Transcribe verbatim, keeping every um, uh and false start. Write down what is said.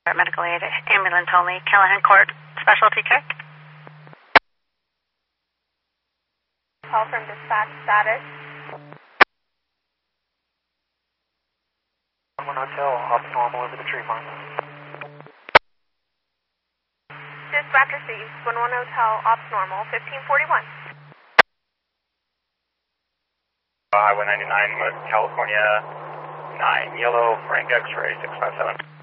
Medical aid ambulance only. Callahan Court specialty check. Call from dispatch status. one Hotel, ops normal over the tree line. Dispatch receives one one Hotel, ops normal, fifteen forty-one. Highway ninety-nine, West California, nine, Yellow, Frank X-ray, six five seven.